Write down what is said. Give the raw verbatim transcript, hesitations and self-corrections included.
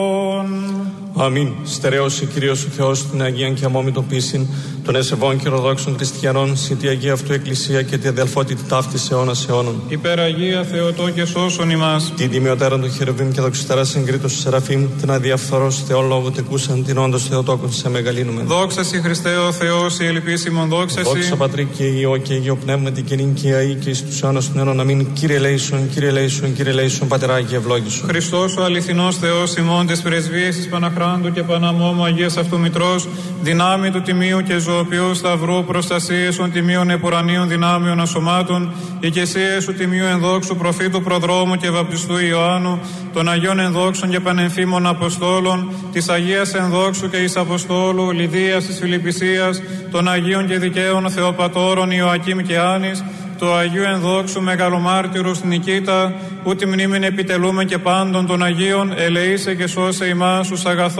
Αμήν. Στερεώσει Κύριος ο Θεός την Αγίαν και αμόμητον πίσιν των εσεβών και ορθοδόξων χριστιανών, συν τη Αγία αυτού Εκκλησία και τη αδελφότητα ταύτης αιώνας αιώνων. Υπεραγία Θεοτό και σώσον ημάς. Την τιμιωτέραν του χερουβίμ και δοξιστέρα συγκρίτως του Σεραφείμ, την αδιαφθορός Θεόν λόγο τεκούσαν, την όντως Θεοτόκον σε μεγαλύνουμε. Δόξα σοι Χριστέ ο Θεός, η ελπίσιμον δόξα σοι. Δόξα Πατρί και Υιό και Υιό Πνεύμα την κοινήν και αή και εις τους αιώνας των αιώνων. Αμήν. Κύριε λέησον, Κύριε λέησον, Κύριε λέησον, Πατεράκι ευλόγησον. Χριστός ο αληθινός Θεός ημών της πρεσβείας της Παναχράντου και Παναμόμου Αγίας αυτού Μητρός, δυνάμει του τιμίου και ζωοποιού σταυρού, προστασίες των τιμίων επουρανίων δυνάμεων ασωμάτων, οικεσίες του τιμίου ενδόξου προφήτου προδρόμου και βαπτιστού Ιωάννου, των Αγίων ενδόξων και πανεμφήμων Αποστόλων, της Αγίας ενδόξου και εις Αποστόλου, Λιδίας της Φιλιππισίας, των Αγίων και δικαίων Θεοπατώρων Ιωακήμ και Άνης, του Αγίου ενδόξου μεγαλομάρτυρου Νικήτα, που τη μνήμην επιτελούμε και πάντων των Αγίων, ελεήσε και σώσε ημάς τους αγαθών